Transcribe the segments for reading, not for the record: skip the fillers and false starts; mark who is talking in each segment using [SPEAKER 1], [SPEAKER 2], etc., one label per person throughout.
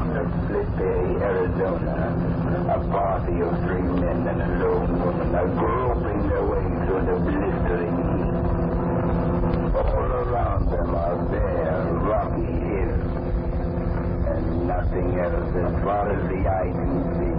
[SPEAKER 1] Splitberry, Arizona. A party of 3 men and a lone woman are groping their way through the blistering heat. All around them are bare, rocky hills, and nothing else as far as the eye can see.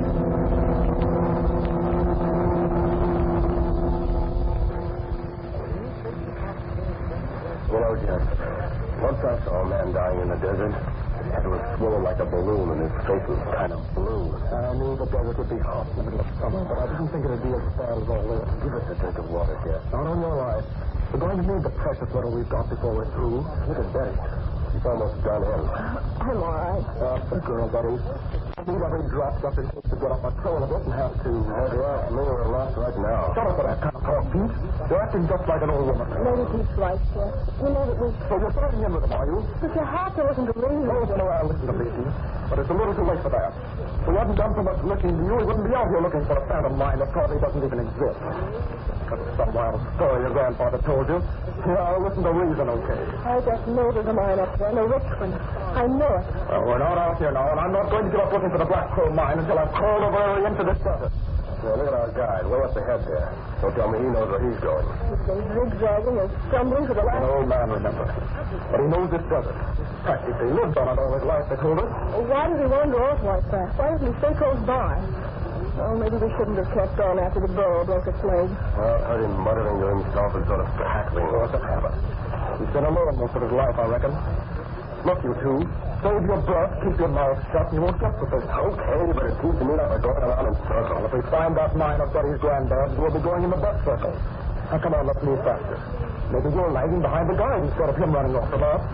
[SPEAKER 2] You know, Jeff, once I saw a man dying in the desert. His head was swollen like a balloon, and his face was kind of blue.
[SPEAKER 3] I knew the desert would be hot in the middle of summer, but I didn't think it would be as bad as all this.
[SPEAKER 2] Give us a drink of water, Jeff.
[SPEAKER 3] Not on your life. We're going to need the precious little we've got before we're through.
[SPEAKER 2] Look at Betty. She's almost done in.
[SPEAKER 4] I'm all right.
[SPEAKER 3] The girl, Betty. I need every drop just in case to get off my trail a bit and have to.
[SPEAKER 2] I'd rather me or less right now.
[SPEAKER 3] Shut up with that kind of talk, Pete. You're acting just like an old woman.
[SPEAKER 4] Maybe Pete's right, Jeff. You know that we...
[SPEAKER 3] So you're starting in with them, are you?
[SPEAKER 4] But you have to listen to reason.
[SPEAKER 3] Oh, no, listen to me, Pete. But it's a little too late for that. If we hadn't done so much looking to you, we wouldn't be out here looking for a friend of mine that probably doesn't even exist. Because it's some wild story your grandfather told you. Yeah, I'll listen to reason, okay?
[SPEAKER 4] I just know there's a mine up there, and a rich one. I know it.
[SPEAKER 3] Well, we're not out here now, and I'm not going to give up looking for the Black Crow mine until I've crawled over into this desert.
[SPEAKER 2] Well, look at our guide, way up ahead there. Don't tell me he knows where he's going.
[SPEAKER 4] He's been zigzagging and stumbling for the last...
[SPEAKER 3] An old man, remember. But he knows this desert. Practically lived on it all his life, they told us.
[SPEAKER 4] Well, why did he wander off like that? Why didn't he stay close by? Oh, maybe we shouldn't have kept on after the burro broke its leg.
[SPEAKER 2] Well, I heard him muttering to himself and sort of cackling.
[SPEAKER 3] What's a habit? He's been alone most of his life, I reckon. Look, you two. Save your breath, keep your mouth shut, and you won't get with this.
[SPEAKER 2] Okay, but it seems to me like we're going around in circles.
[SPEAKER 3] If we find that mine of Betty's granddad's, we'll be going in the buck circle. Now, come on, let's move faster. Maybe you're lagging behind the guide instead of him running off the bus.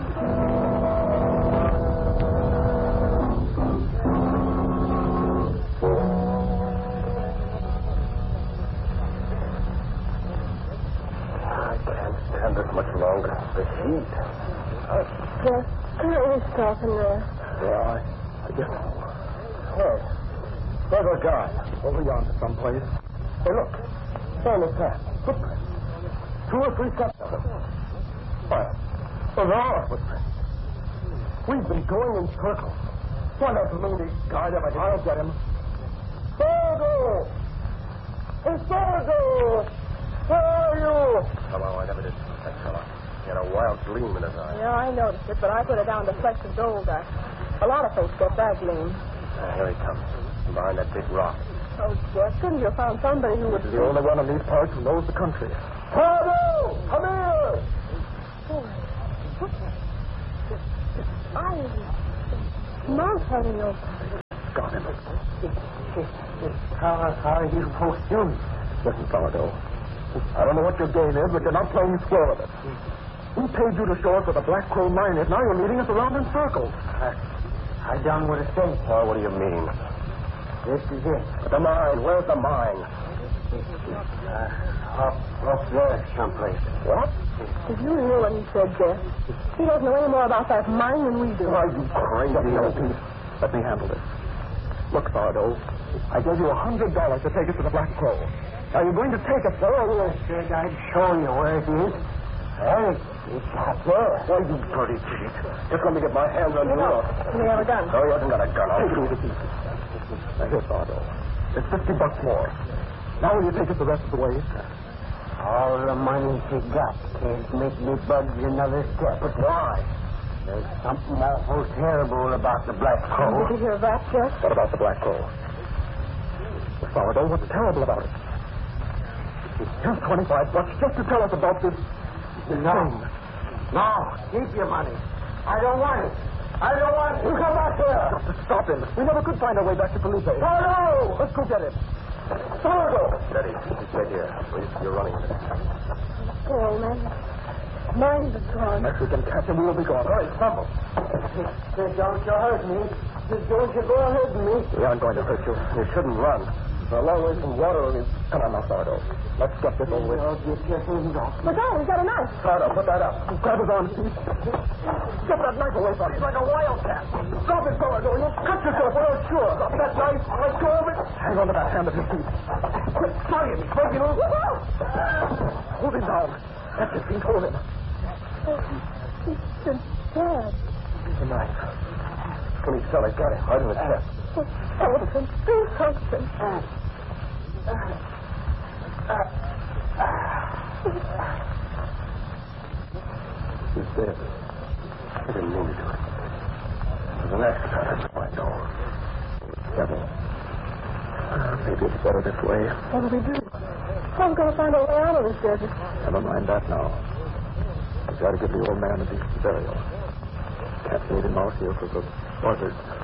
[SPEAKER 2] I can't stand this much longer. The heat.
[SPEAKER 4] Jeff, can't we stop and rest?
[SPEAKER 3] Yeah, I guess so.
[SPEAKER 2] Hey, where's our guy?
[SPEAKER 3] Over yonder someplace. Hey, look.
[SPEAKER 2] Found his path.
[SPEAKER 3] Footprints. 2 or 3 sets of them.
[SPEAKER 2] Why, those are our footprints.
[SPEAKER 3] We've been going in circles. Why not the lady guide him? I'll get him. Fargo! Hey, Fargo! Where are you?
[SPEAKER 2] Hello, I never did see that fella. He had a wild gleam in his eye.
[SPEAKER 4] Yeah, I noticed it, but I put it down to flesh of gold dust. A lot of folks get that gleam.
[SPEAKER 2] Here he comes, behind that big rock.
[SPEAKER 4] Oh, Jeff, couldn't you have found somebody who would...
[SPEAKER 3] The only one in these parts who knows the country. Fargo! Come here!
[SPEAKER 4] Mount having no...
[SPEAKER 3] Got him.
[SPEAKER 2] How are you folks doing?
[SPEAKER 3] Listen, Fargo. I don't know what your game is, but you're not playing square with it. We paid you to show us where the Black Crow mine is. Now you're leading us around in circles.
[SPEAKER 2] I don't want to say. Oh, what do you mean? This is it. But the mine. Where's the mine? Up there someplace.
[SPEAKER 3] What?
[SPEAKER 4] Did you hear what he said, Jeff? He doesn't know any more about that mine than we do.
[SPEAKER 3] Are you crazy, old Pete? Let me handle this. Look, Fargo, I gave you $100 to take us to the Black Crow. Are you going to take us there, or will...
[SPEAKER 2] I said I'd show you where it is. Hey, it's up there. Oh, you dirty idiot. Just let me get my hands on you.
[SPEAKER 4] We have a gun.
[SPEAKER 2] Oh, he hasn't got a gun.
[SPEAKER 3] Take it easy, Pete. Now, here, Fargo. It's $50 more. Now will you take us the rest of the way?
[SPEAKER 2] All the money he got can't make me budge another step. But why? There's something awful terrible about the Black Crow.
[SPEAKER 4] Did you hear that, Jeff?
[SPEAKER 3] What about the Black Crow? Well, Fargo, what's terrible about it? Here's $25 just to tell us about this thing.
[SPEAKER 2] No, keep your money. I don't want it. I don't want it.
[SPEAKER 3] You come back here. Stop him. We never could find our way back to Felipe. Fargo! Let's go get him. Fargo!
[SPEAKER 2] Steady. Stay here. You're running.
[SPEAKER 4] Poor old man. Mine is gone.
[SPEAKER 3] If we can catch him, we'll be gone. All right, stumble.
[SPEAKER 2] Don't you hurt me. Don't you go ahead of me.
[SPEAKER 3] We aren't going to hurt you. You shouldn't run. We're a long way from water. Come on now, Fargo. Let's get this over with.
[SPEAKER 2] I'll get your hands off.
[SPEAKER 4] Look out, he's got a knife.
[SPEAKER 3] Fargo, put that up. Grab his arm, Pete. Get that knife away from him. He's like a wildcat. Drop it, Fargo. You'll cut yourself. We're not sure. Drop that knife. Let go of it. Hang on to that hand of his feet. Quick, try him. Break him loose. Hold him down. That's it, Pete. Hold him.
[SPEAKER 4] He's dead.
[SPEAKER 3] The knife. Skinny cellar. Got it. Right in the chest.
[SPEAKER 4] Sullivan. Bill Sullivan.
[SPEAKER 3] He's dead. I didn't mean to do it. It was an accident. That's all I know. Devil. Maybe it's better this way.
[SPEAKER 4] What do we do? How are we going to find a way out of this desert?
[SPEAKER 3] Never mind that now. We've got to give the old man a decent burial. Can't leave him out here for the buzzards.